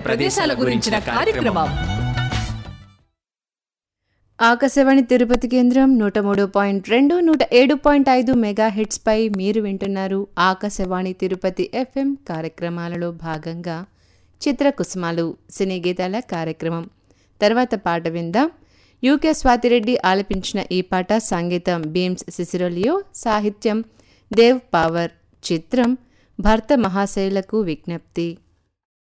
ప్రదేశాల గురించిన కార్యక్రమం. ఆకాశవాణి తిరుపతి కేంద్రం 103.2 107.5 మెగాహెట్స్ పై మీరు వింటున్నారు ఆకాశవాణి తిరుపతి FM కార్యక్రమాలలో భాగంగా చిత్రకుసుమాలు సినీ గీతాల కార్యక్రమం. తర్వాత పాట విందాం. యూకే స్వాతిరెడ్డి ఆలపించిన ఈ పాట సంగీతం బీమ్స్ సిసిరోలియో, సాహిత్యం దేవ్ పవర్. చిత్రం భర్త మహాశైలకు విజ్ఞప్తి.